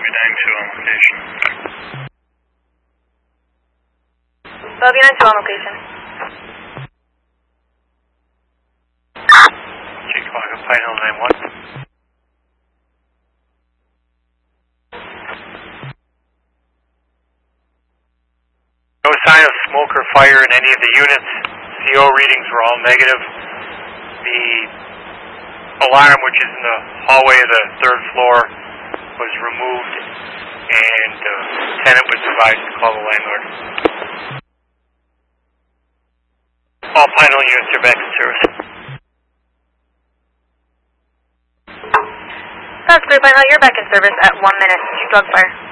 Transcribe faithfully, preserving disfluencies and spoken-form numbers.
Bobby nine two on location. Bobby nine two on location. Jake Quagga, Pine Hill nine one. No sign of smoke or fire in any of the units. C O readings were all negative. The alarm, which is in the hallway of the third floor, was removed, and the tenant was advised to call the landlord. All Pine Hill units are back in service. That's great, Pine Hill. You're back in service at one minute. Dog fire.